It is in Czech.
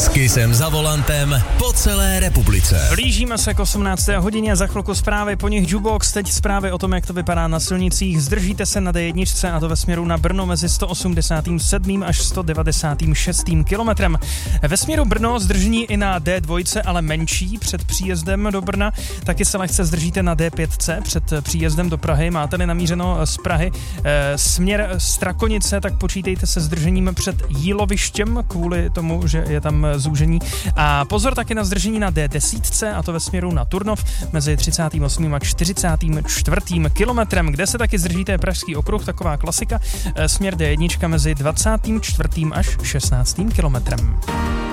S Kissem za volantem po celé republice. Blížíme se k 18. hodině, za chvilku zprávy, po nich Jukebox, teď zprávy o tom, jak to vypadá na silnicích. Zdržíte se na D1 a to ve směru na Brno mezi 187. až 196. kilometrem. Ve směru Brno zdržení i na D2, ale menší před příjezdem do Brna. Taky se lehce zdržíte na D5 před příjezdem do Prahy. Máte-li namířeno z Prahy směr Strakonice, tak počítejte se zdržením před Jílovištěm kvůli tomu, že je tam zúžení. A pozor taky na zdržení na D10 a to ve směru na Turnov mezi 38. a 44. kilometrem, kde se taky zdržíte Pražský okruh, taková klasika, směr D1 mezi 24. až 16. kilometrem.